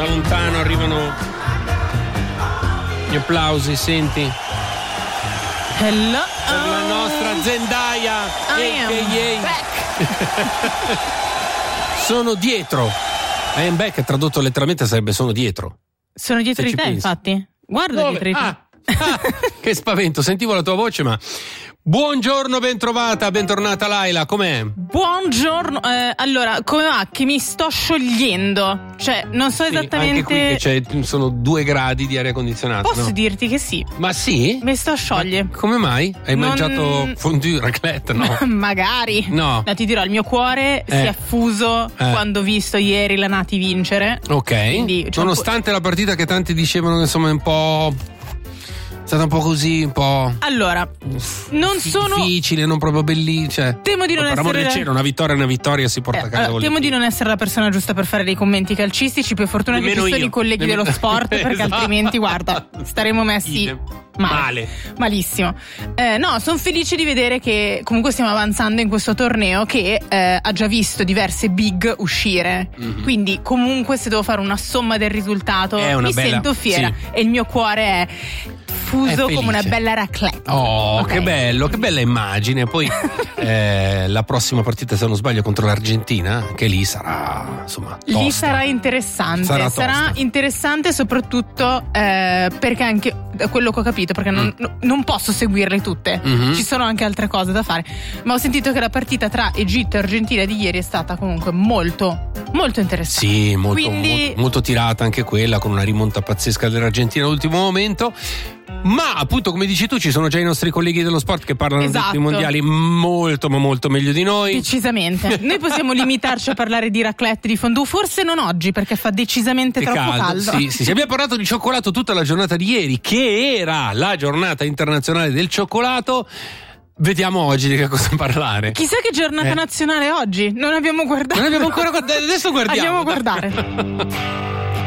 Da lontano arrivano gli applausi, senti. Hello. Per la nostra Zendaya. Sono dietro. I am back, tradotto letteralmente sarebbe sono dietro. Sono dietro di te, pensi. Infatti. Guarda dietro di te. Che spavento, sentivo la tua voce, ma... Buongiorno, bentornata Laila, com'è? Buongiorno, allora, come va? Che mi sto sciogliendo, cioè non so esattamente... Anche qui che sono 2 gradi di aria condizionata. Posso dirti che sì. Ma sì? Mi sto scioglie. Ma come mai? Hai mangiato fondue, raclette, no? Magari. No. Ti dirò, il mio cuore si è fuso quando ho visto ieri la Nati vincere. Ok, quindi, nonostante la partita che tanti dicevano che insomma è un po'... È stata un po' così, un po'... Allora, non sono... difficile, non proprio bellissimo, cioè... Temo di non essere... Per amore del cielo, una vittoria è una vittoria, si porta a casa. Temo di non essere la persona giusta per fare dei commenti calcistici, per fortuna che ci sono i colleghi dello sport, perché esatto. Altrimenti, guarda, staremo messi... Male. Malissimo. No, sono felice di vedere che comunque stiamo avanzando in questo torneo che ha già visto diverse big uscire. Mm-hmm. Quindi comunque se devo fare una somma del risultato mi sento fiera, sì. E il mio cuore è fuso come una bella raclette. Oh, okay. Che bella immagine. Poi la prossima partita, se non sbaglio, contro l'Argentina, che lì sarà insomma tosta. Lì sarà interessante. Sarà interessante soprattutto perché anche da quello che ho capito, perché non posso seguirle tutte. Mm-hmm. Ci sono anche altre cose da fare. Ma ho sentito che la partita tra Egitto e Argentina di ieri è stata comunque molto, molto interessante. Sì, molto tirata anche quella, con una rimonta pazzesca dell'Argentina all'ultimo momento. Ma appunto, come dici tu, ci sono già i nostri colleghi dello sport che parlano dei mondiali molto ma molto meglio di noi. Decisamente. Noi possiamo limitarci a parlare di raclette, di fondue, forse non oggi perché fa decisamente troppo caldo. Sì, abbiamo parlato di cioccolato tutta la giornata di ieri, che era la giornata internazionale del cioccolato. Vediamo oggi di che cosa parlare. Chissà che giornata nazionale oggi. Non abbiamo guardato. Non abbiamo ancora guardato. Adesso guardiamo. Andiamo a guardare.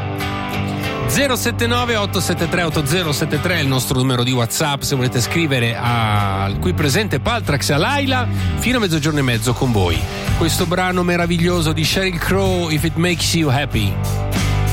079 873 8073 è il nostro numero di WhatsApp se volete scrivere al qui presente Paltrax e a Laila fino a 12:30 con voi. Questo brano meraviglioso di Sheryl Crow, If It Makes You Happy.